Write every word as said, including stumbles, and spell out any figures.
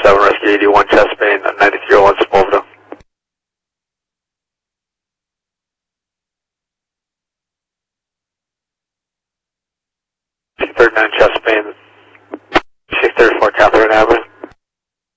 seven, Rescue eighty-one, chest pain, ninety-three oh one, Sepulveda. thirty-nine, chest pain,